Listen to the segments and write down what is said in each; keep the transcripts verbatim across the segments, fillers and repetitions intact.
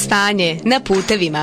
stanje na putevima.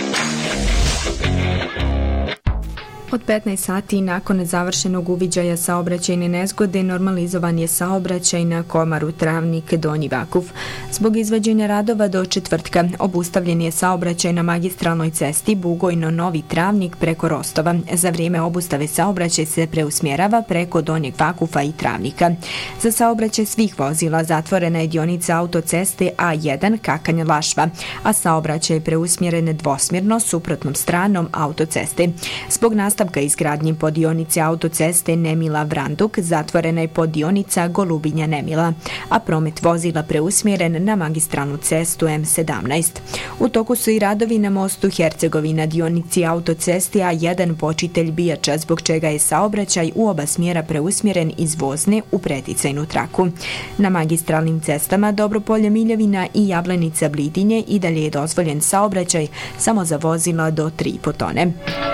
Od petnaest sati nakon završenog uviđaja saobraćajne nezgode normalizovan je saobraćaj na Komaru Travnik Donji Vakuf. Zbog izvođenja radova do četvrtka obustavljen je saobraćaj na magistralnoj cesti Bugojno Novi Travnik preko Rostova. Za vrijeme obustave saobraćaj se preusmjerava preko Donjeg Vakufa i Travnika. Za saobraćaj svih vozila zatvorena je dionica autoceste A jedan Kakanj-Lašva, a saobraćaj je preusmjeren dvosmjerno suprotnom stranom autoceste. Zbog nastavka izgradnje podionice autoceste Nemila-Vranduk zatvorena je podionica Golubinja-Nemila, a promet vozila preusmjeren na magistralnu cestu M sedamnaest. U toku su i radovi na mostu Hercegovina dionici autoceste A jedan Počitelj Bijača, zbog čega je saobraćaj u oba smjera preusmjeren iz vozne u preticajnu traku. Na magistralnim cestama Dobropolje Miljevina i Jablenica Blidinje i dalje je dozvoljen saobraćaj samo za vozila do tri i po tone.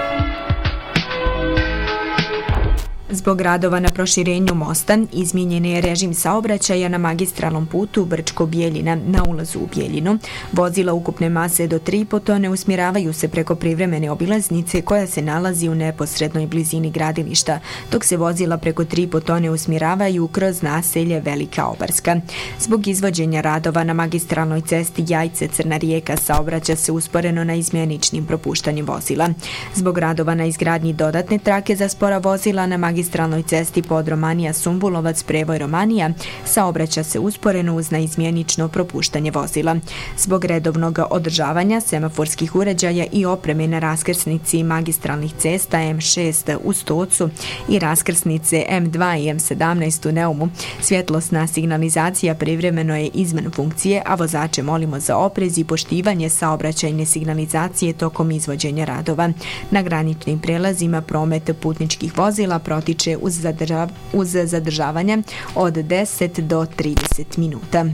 Zbog radova na proširenju mosta izmijenjen je režim saobraćaja na magistralnom putu Brčko-Bijeljina na ulazu u Bijeljinu. Vozila ukupne mase do tri i po tone usmjeravaju se preko privremene obilaznice koja se nalazi u neposrednoj blizini gradilišta, dok se vozila preko tri i po tone usmjeravaju kroz naselje Velika Obarska. Zbog izvođenja radova na magistralnoj cesti Jajce-Crna Rijeka saobraća se usporeno na izmjeničnim propuštanjem vozila. Zbog radova na izgradnji dodatne trake za spora vozila na magistralnoj magistralnoj cesti Podromanija-Sumbulovac Prevoj Romanija saobraća se usporeno uz naizmjenično propuštanje vozila. Zbog redovnog održavanja semaforskih uređaja i opreme na raskrsnici magistralnih cesta M šest u Stocu i raskrsnice M dva i M sedamnaest u Neumu, svjetlosna signalizacija privremeno je izvan funkcije, a vozače molimo za oprez i poštivanje saobraćajne signalizacije tokom izvođenja radova. Na graničnim prelazima promet putničkih vozila protiče uz, zadržav, uz zadržavanje od deset do trideset minuta.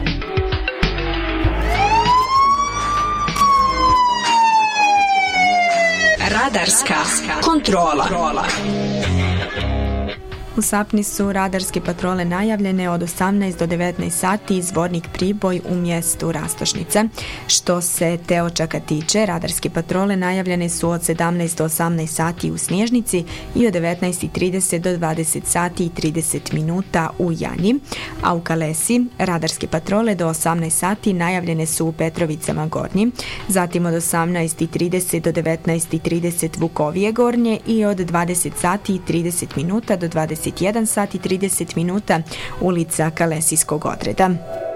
Radarska kontrola. U Sapni su radarske patrole najavljene od osamnaest do devetnaest sati Zvornik Priboj u mjestu Rastošnica. Što se Teočaka tiče, radarske patrole najavljene su od sedamnaest do osamnaest sati u Snježnici i od devetnaest i trideset do dvadeset sati i trideset minuta u Janji, a u Kalesi radarske patrole do osamnaest sati najavljene su u Petrovicama Gornji, zatim od osamnaest i trideset do devetnaest i trideset Vukovije Gornje i od dvadeset sati i trideset minuta do dvadeset jedan sat i trideset minuta ulica Kalesijskog odreda.